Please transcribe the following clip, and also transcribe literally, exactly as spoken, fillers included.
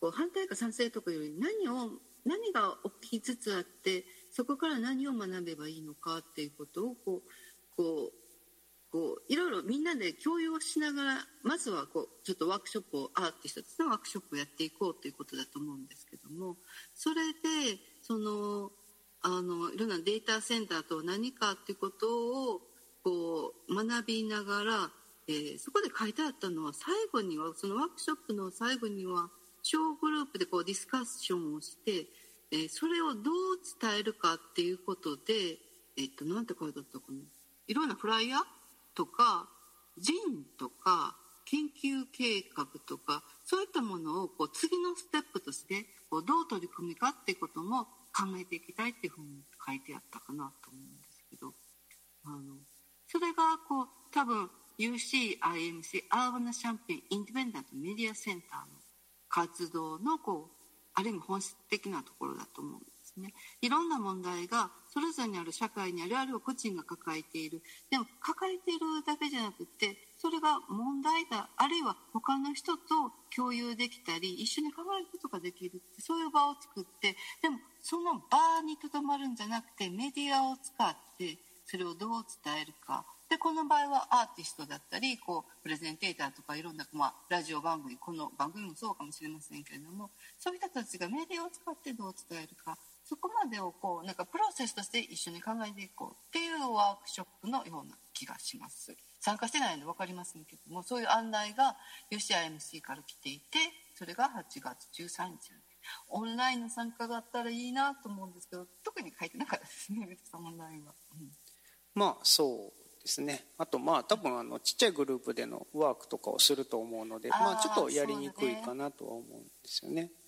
こう反対か賛成とかより何を何が起きつつあってそこから何を学べばいいのかっていうことをこうこうこういろいろみんなで共有をしながらまずはこうちょっとワークショップをアーティストたちのワークショップをやっていこうということだと思うんですけども、それでそのあのいろんなデータセンターとは何かっていうことをこう学びながら、えー、そこで書いてあったのは最後にはそのワークショップの最後には小グループでこうディスカッションをして、えー、それをどう伝えるかっていうことで、えー、っとなんて書いてあったかな、いろんなフライヤーとか人とか研究計画とかそういったものをこう次のステップとしてこうどう取り組むかっていうことも考えていきたいっていうふうに書いてあったかなと思うんですけど、あのそれがこう多分 ユーシーアイエムシー アーバナシャンペーンインディペンデントメディアセンターの活動のこうある意味本質的なところだと思うんですね。いろんな問題がそれぞれにある社会にあるあるいは個人が抱えている、でも抱えているだけじゃなくてそれが問題だあるいは他の人と共有できたり一緒に考えることができるってそういう場を作って、でもその場にとどまるんじゃなくてメディアを使ってそれをどう伝えるかで、この場合はアーティストだったりこうプレゼンテーターとかいろんな、まあ、ラジオ番組この番組もそうかもしれませんけれども、そういう人たちがメディアを使ってどう伝えるか、そこまでをこうなんかプロセスとして一緒に考えていこうっていうワークショップのような気がします。参加してないので分かりませんけども、そういう案内が ユーシーアイエムシー から来ていて、それがはちがつじゅうさんにちオンラインの参加があったらいいなと思うんですけど、特に書いてなかったですね、別さんオンラインは、うん、 まあそうですね。あとまあ多分あのちっちゃいグループでのワークとかをすると思うので、まあちょっとやりにくいかなとは思うんですよね。